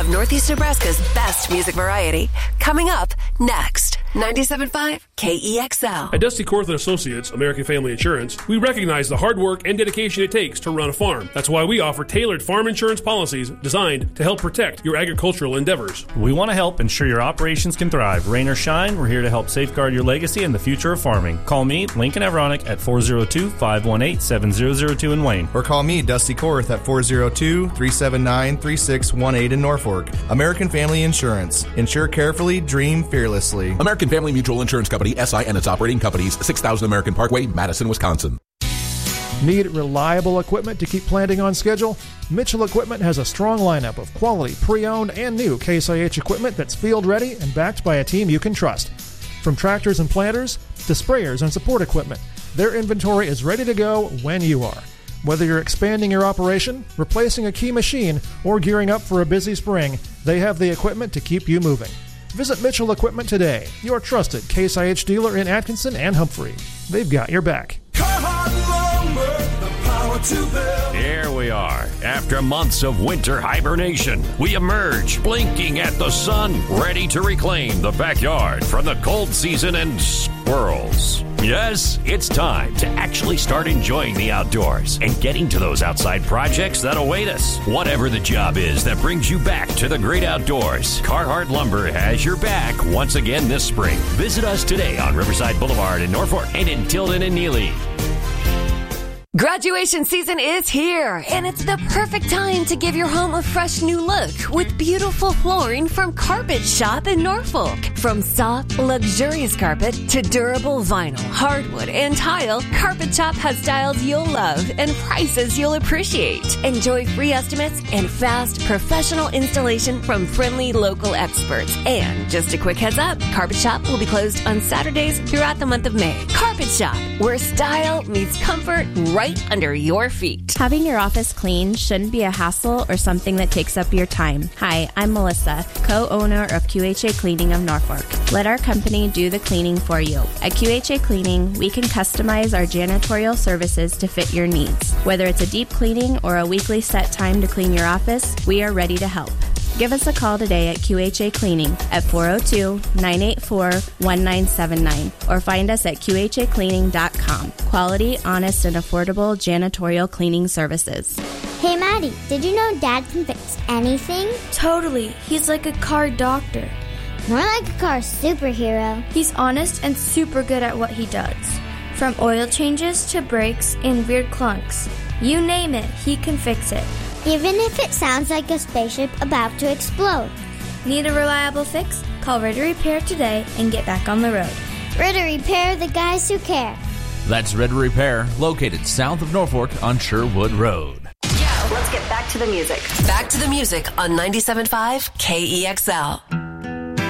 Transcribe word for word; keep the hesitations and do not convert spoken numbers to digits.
of Northeast Nebraska's best music variety. Coming up next, ninety-seven point five K E X L. At Dusty Korth and Associates, American Family Insurance, we recognize the hard work and dedication it takes to run a farm. That's why we offer tailored farm insurance policies designed to help protect your agricultural endeavors. We want to help ensure your operations can thrive. Rain or shine, we're here to help safeguard your legacy and the future of farming. Call me, Lincoln Avronic, at four oh two, five one eight, seven zero zero two in Wayne. Or call me, Dusty Korth, at four oh two, three seven nine, three six one eight in Norfolk. American Family Insurance. Insure carefully, dream fearlessly. American Family Mutual Insurance Company, S I and its operating companies, six thousand American Parkway, Madison, Wisconsin. Need reliable equipment to keep planting on schedule? Mitchell Equipment has a strong lineup of quality pre-owned and new Case I H equipment that's field ready and backed by a team you can trust. From tractors and planters to sprayers and support equipment, their inventory is ready to go when you are. Whether you're expanding your operation, replacing a key machine, or gearing up for a busy spring, they have the equipment to keep you moving. Visit Mitchell Equipment today, your trusted Case I H dealer in Atkinson and Humphrey. They've got your back. Here we are. After months of winter hibernation, we emerge, blinking at the sun, ready to reclaim the backyard from the cold season and squirrels. Yes, it's time to actually start enjoying the outdoors and getting to those outside projects that await us. Whatever the job is that brings you back to the great outdoors, Carhartt Lumber has your back once again this spring. Visit us today on Riverside Boulevard in Norfolk and in Tilden and Neely. Graduation season is here, and it's the perfect time to give your home a fresh new look with beautiful flooring from Carpet Shop in Norfolk. From soft, luxurious carpet to durable vinyl, hardwood, and tile, Carpet Shop has styles you'll love and prices you'll appreciate. Enjoy free estimates and fast, professional installation from friendly local experts. And just a quick heads up, Carpet Shop will be closed on Saturdays throughout the month of May. Carpet Shop, where style meets comfort right under your feet. Having your office clean shouldn't be a hassle or something that takes up your time. Hi, I'm Melissa, co-owner of Q H A Cleaning of Norfolk. Let our company do the cleaning for you. At Q H A Cleaning, we can customize our janitorial services to fit your needs. Whether it's a deep cleaning or a weekly set time to clean your office, we are ready to help. Give us a call today at Q H A Cleaning at four oh two, nine eight four, one nine seven nine or find us at Q H A cleaning dot com. Quality, honest, and affordable janitorial cleaning services. Hey, Maddie, did you know Dad can fix anything? Totally. He's like a car doctor. More like a car superhero. He's honest and super good at what he does. From oil changes to brakes and weird clunks. You name it, he can fix it. Even if it sounds like a spaceship about to explode. Need a reliable fix? Call Ritter Repair today and get back on the road. Ritter Repair, the guys who care. That's Ritter Repair, located south of Norfolk on Sherwood Road. Yeah, let's get back to the music. Back to the music on ninety-seven point five K E X L.